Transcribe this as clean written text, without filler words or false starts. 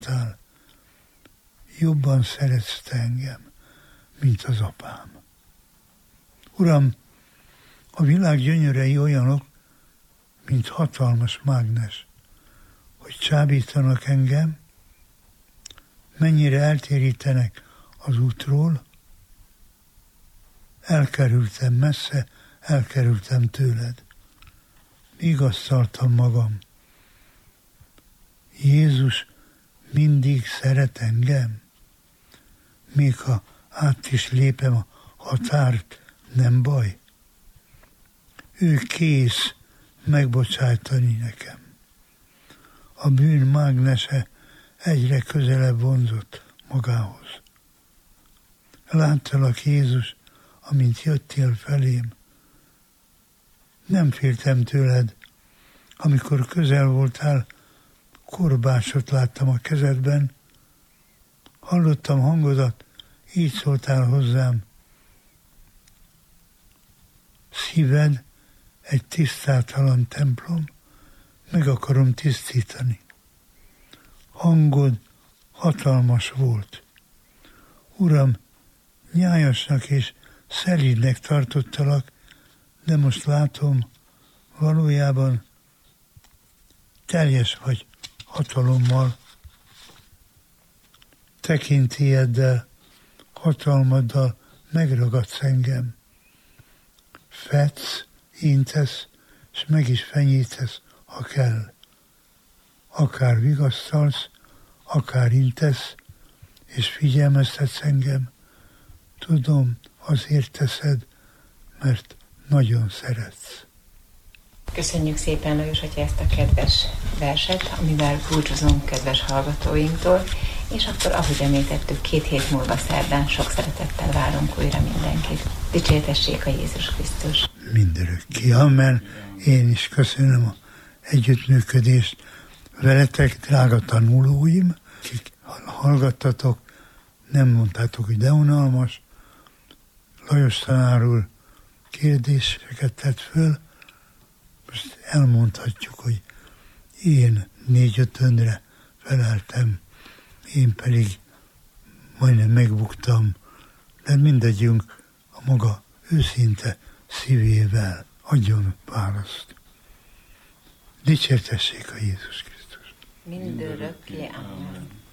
jobban szeretsz te engem, mint az apám. Uram, a világ gyönyörei olyanok, mint hatalmas mágnes, hogy csábítanak engem, mennyire eltérítenek az útról, elkerültem messze, elkerültem tőled. Vigasztaltam magam. Jézus mindig szeret engem, még ha át is lépem a határt, nem baj. Ő kész megbocsájtani nekem. A bűn mágnese egyre közelebb vonzott magához. Láttalak, Jézus, amint jöttél felém. Nem féltem tőled, amikor közel voltál, korbásot láttam a kezedben, hallottam hangodat, így szóltál hozzám. Szíved egy tisztátalan templom, meg akarom tisztítani. Hangod hatalmas volt. Uram, nyájasnak és szelídnek tartottalak, de most látom, valójában teljes vagy hatalommal, tekintélyeddel, hatalmaddal megragadsz engem. Fetsz, intesz, és meg is fenyítesz, ha kell. Akár vigasztalsz, akár intesz, és figyelmeztetsz engem. Tudom, azért teszed, mert nagyon szeretsz. Köszönjük szépen, Lajos atya, ezt a kedves verset, amivel búcsúzunk kedves hallgatóinktól, és akkor, ahogy említettük, 2 hét múlva szerdán sok szeretettel várunk újra mindenkit. Dicsértessék a Jézus Krisztus! Mindörökké. Amen. Én is köszönöm az együttműködést veletek, drága tanulóim, akik hallgattatok, nem mondtátok, hogy de unalmas. Lajos tanár úr kérdéseket tett föl, most elmondhatjuk, hogy én 4/5-re feleltem, én pedig majdnem megbuktam, de mindegyünk a maga őszinte szívével adjon választ. Dicsértessék a Jézus Krisztus! Mindörökké. Amen.